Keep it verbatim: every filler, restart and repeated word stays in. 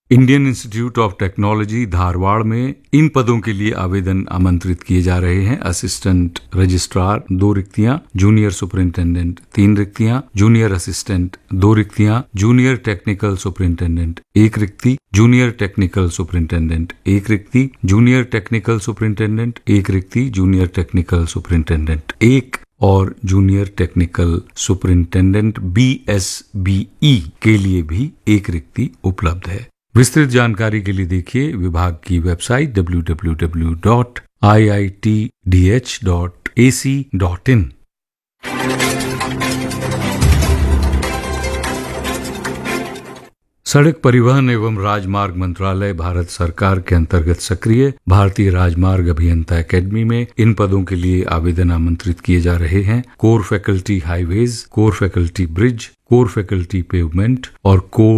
Indian institute of technology Dharwad में इन पदों के लिए आवेदन आमंत्रित किए जा रहे हैं। असिस्टेंट रजिस्ट्रार दो रिक्तियां, जूनियर सुपरिंटेंडेंट तीन रिक्तियां, जूनियर असिस्टेंट दो रिक्तियां, जूनियर टेक्निकल सुपरिंटेंडेंट एक रिक्ति, जूनियर टेक्निकल सुपरिंटेंडेंट एक रिक्ति, जूनियर टेक्निकल सुपरिंटेंडेंट एक रिक्ति, जूनियर टेक्निकल सुपरिंटेंडेंट एक और junior technical superintendent B S B E के लिए भी एक रिक्ति उपलब्ध है। विस्तृत जानकारी के लिए देखिए विभाग की website W W W dot I I T D H dot A C dot in. सड़क परिवहन एवं राजमार्ग मंत्रालय भारत सरकार के अंतर्गत सक्रिय भारतीय राजमार्ग अभियंता एकेडमी में इन पदों के लिए आवेदन आमंत्रित किए जा रहे हैं। Core faculty highways, core faculty bridge, core faculty pavement और कोर